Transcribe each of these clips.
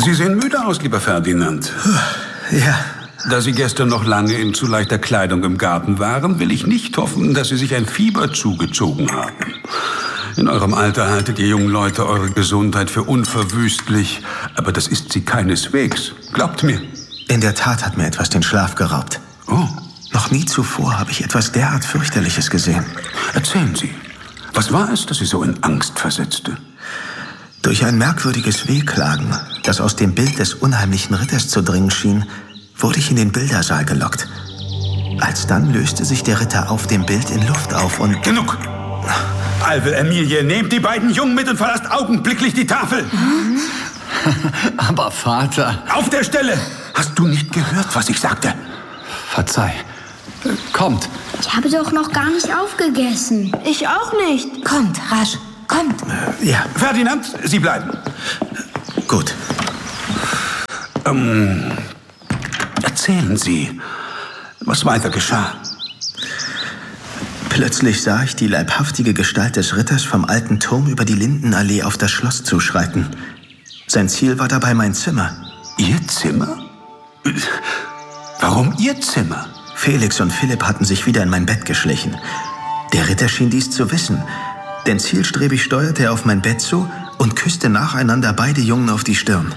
Sie sehen müde aus, lieber Ferdinand. Ja. Da Sie gestern noch lange in zu leichter Kleidung im Garten waren, will ich nicht hoffen, dass Sie sich ein Fieber zugezogen haben. In eurem Alter haltet ihr jungen Leute eure Gesundheit für unverwüstlich, aber das ist sie keineswegs. Glaubt mir. In der Tat hat mir etwas den Schlaf geraubt. Oh. Noch nie zuvor habe ich etwas derart fürchterliches gesehen. Erzählen Sie, was war es, das Sie so in Angst versetzte? Durch ein merkwürdiges Wehklagen, das aus dem Bild des unheimlichen Ritters zu dringen schien, wurde ich in den Bildersaal gelockt. Alsdann löste sich der Ritter auf dem Bild in Luft auf und... Genug! Alvel, Emilie, nehmt die beiden Jungen mit und verlasst augenblicklich die Tafel! Aber Vater... Auf der Stelle! Hast du nicht gehört, was ich sagte? Verzeih. Kommt. Ich habe doch noch gar nicht aufgegessen. Ich auch nicht. Kommt, rasch. Kommt. Ja. Ferdinand, Sie bleiben. Gut. Erzählen Sie, was weiter geschah. Plötzlich sah ich die leibhaftige Gestalt des Ritters vom alten Turm über die Lindenallee auf das Schloss zuschreiten. Sein Ziel war dabei mein Zimmer. Ihr Zimmer? Warum Ihr Zimmer? Felix und Philipp hatten sich wieder in mein Bett geschlichen. Der Ritter schien dies zu wissen, denn zielstrebig steuerte er auf mein Bett zu und küsste nacheinander beide Jungen auf die Stirn.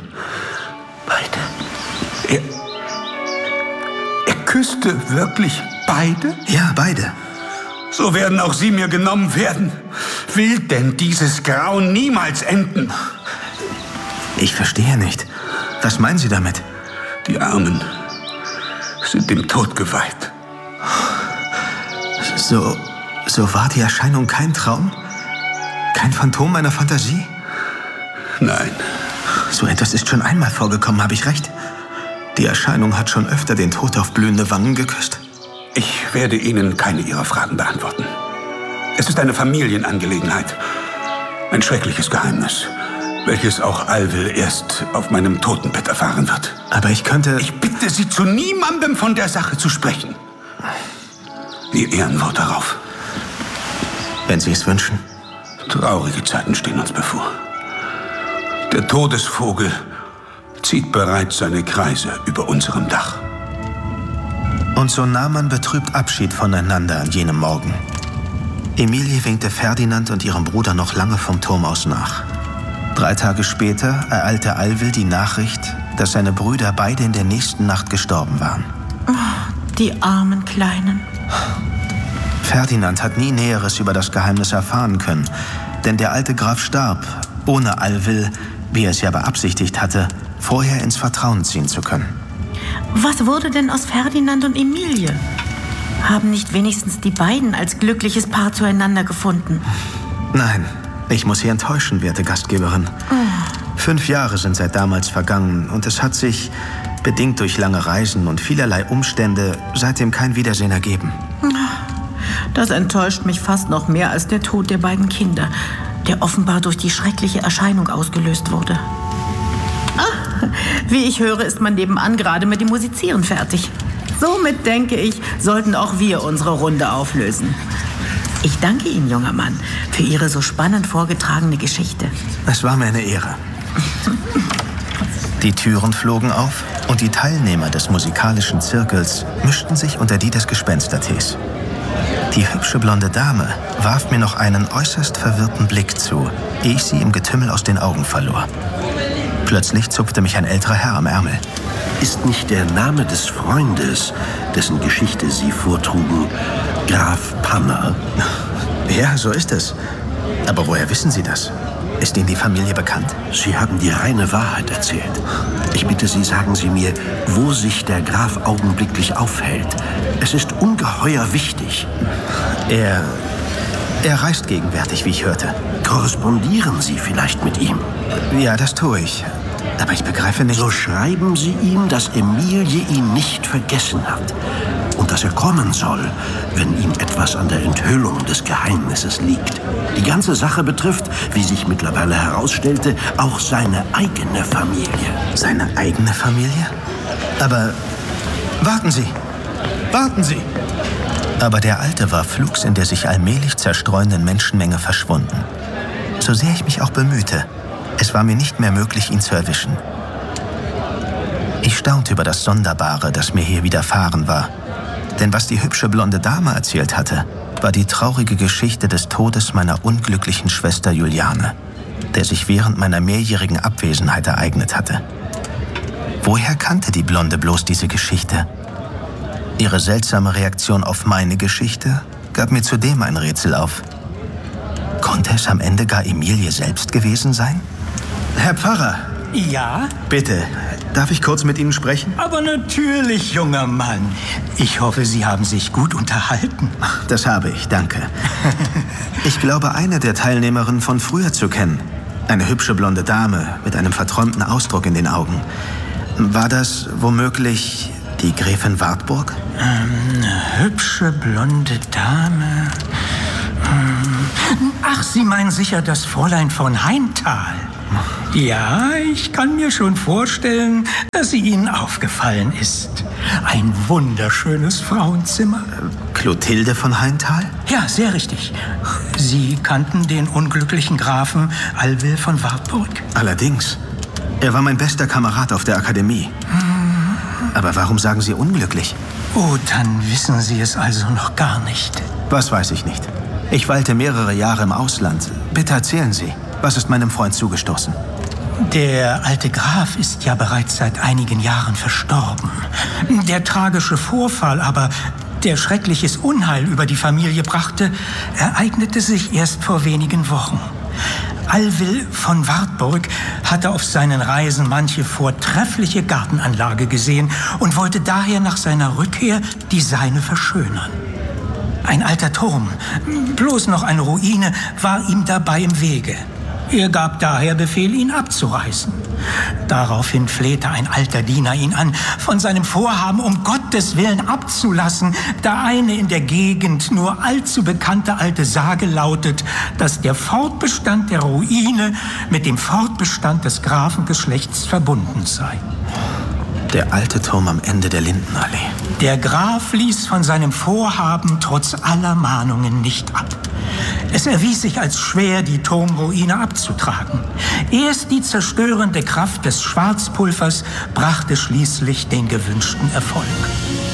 Beide? Er küsste wirklich beide? Ja, beide. So werden auch Sie mir genommen werden. Will denn dieses Grauen niemals enden? Ich verstehe nicht. Was meinen Sie damit? Die Armen sind dem Tod geweiht. So war die Erscheinung kein Traum? Kein Phantom meiner Fantasie? Nein. So etwas ist schon einmal vorgekommen, habe ich recht? Die Erscheinung hat schon öfter den Tod auf blühende Wangen geküsst. Ich werde Ihnen keine Ihrer Fragen beantworten. Es ist eine Familienangelegenheit. Ein schreckliches Geheimnis, welches auch Alvel erst auf meinem Totenbett erfahren wird. Aber ich könnte... Ich bitte Sie, zu niemandem von der Sache zu sprechen. Ihr Ehrenwort darauf. Wenn Sie es wünschen. Traurige Zeiten stehen uns bevor. Der Todesvogel zieht bereits seine Kreise über unserem Dach. Und so nahm man betrübt Abschied voneinander an jenem Morgen. Emilie winkte Ferdinand und ihrem Bruder noch lange vom Turm aus nach. 3 Tage später ereilte Alvel die Nachricht, dass seine Brüder beide in der nächsten Nacht gestorben waren. Oh, die armen Kleinen. Ferdinand hat nie Näheres über das Geheimnis erfahren können, denn der alte Graf starb, ohne Alvel, wie er es ja beabsichtigt hatte, vorher ins Vertrauen ziehen zu können. Was wurde denn aus Ferdinand und Emilie? Haben nicht wenigstens die beiden als glückliches Paar zueinander gefunden? Nein, ich muss Sie enttäuschen, werte Gastgeberin. 5 Jahre sind seit damals vergangen und es hat sich, bedingt durch lange Reisen und vielerlei Umstände, seitdem kein Wiedersehen ergeben. Das enttäuscht mich fast noch mehr als der Tod der beiden Kinder, der offenbar durch die schreckliche Erscheinung ausgelöst wurde. Wie ich höre, ist man nebenan gerade mit dem Musizieren fertig. Somit, denke ich, sollten auch wir unsere Runde auflösen. Ich danke Ihnen, junger Mann, für Ihre so spannend vorgetragene Geschichte. Es war mir eine Ehre. Die Türen flogen auf und die Teilnehmer des musikalischen Zirkels mischten sich unter die des Gespenstertees. Die hübsche blonde Dame warf mir noch einen äußerst verwirrten Blick zu, ehe ich sie im Getümmel aus den Augen verlor. Plötzlich zupfte mich ein älterer Herr am Ärmel. Ist nicht der Name des Freundes, dessen Geschichte Sie vortrugen, Graf Panner? Ja, so ist es. Aber woher wissen Sie das? Ist Ihnen die Familie bekannt? Sie haben die reine Wahrheit erzählt. Ich bitte Sie, sagen Sie mir, wo sich der Graf augenblicklich aufhält. Es ist ungeheuer wichtig. Er reist gegenwärtig, wie ich hörte. Korrespondieren Sie vielleicht mit ihm? Ja, das tue ich. Aber ich begreife nicht... So schreiben Sie ihm, dass Emilie ihn nicht vergessen hat. Und dass er kommen soll, wenn ihm etwas an der Enthüllung des Geheimnisses liegt. Die ganze Sache betrifft, wie sich mittlerweile herausstellte, auch seine eigene Familie. Seine eigene Familie? Aber warten Sie! Warten Sie! Aber der Alte war flugs in der sich allmählich zerstreuenden Menschenmenge verschwunden. So sehr ich mich auch bemühte, es war mir nicht mehr möglich, ihn zu erwischen. Ich staunte über das Sonderbare, das mir hier widerfahren war. Denn was die hübsche blonde Dame erzählt hatte, war die traurige Geschichte des Todes meiner unglücklichen Schwester Juliane, der sich während meiner mehrjährigen Abwesenheit ereignet hatte. Woher kannte die Blonde bloß diese Geschichte? Ihre seltsame Reaktion auf meine Geschichte gab mir zudem ein Rätsel auf. Konnte es am Ende gar Emilie selbst gewesen sein? Herr Pfarrer. Ja? Bitte, darf ich kurz mit Ihnen sprechen? Aber natürlich, junger Mann. Ich hoffe, Sie haben sich gut unterhalten. Das habe ich, danke. Ich glaube, eine der Teilnehmerinnen von früher zu kennen. Eine hübsche blonde Dame mit einem verträumten Ausdruck in den Augen. War das womöglich die Gräfin Wartburg? Hübsche blonde Dame. Ach, Sie meinen sicher das Fräulein von Haintal. Ja, ich kann mir schon vorstellen, dass sie Ihnen aufgefallen ist. Ein wunderschönes Frauenzimmer. Clotilde von Haintal? Ja, sehr richtig. Sie kannten den unglücklichen Grafen Alwil von Wartburg? Allerdings. Er war mein bester Kamerad auf der Akademie. Aber warum sagen Sie unglücklich? Oh, dann wissen Sie es also noch gar nicht. Was weiß ich nicht. Ich weilte mehrere Jahre im Ausland. Bitte erzählen Sie, was ist meinem Freund zugestoßen? Der alte Graf ist ja bereits seit einigen Jahren verstorben. Der tragische Vorfall aber, der schreckliches Unheil über die Familie brachte, ereignete sich erst vor wenigen Wochen. Alwil von Wartburg hatte auf seinen Reisen manche vortreffliche Gartenanlage gesehen und wollte daher nach seiner Rückkehr die seine verschönern. Ein alter Turm, bloß noch eine Ruine, war ihm dabei im Wege. Er gab daher Befehl, ihn abzureißen. Daraufhin flehte ein alter Diener ihn an, von seinem Vorhaben um Gottes Willen abzulassen, da eine in der Gegend nur allzu bekannte alte Sage lautet, dass der Fortbestand der Ruine mit dem Fortbestand des Grafengeschlechts verbunden sei. Der alte Turm am Ende der Lindenallee. Der Graf ließ von seinem Vorhaben trotz aller Mahnungen nicht ab. Es erwies sich als schwer, die Turmruine abzutragen. Erst die zerstörende Kraft des Schwarzpulvers brachte schließlich den gewünschten Erfolg.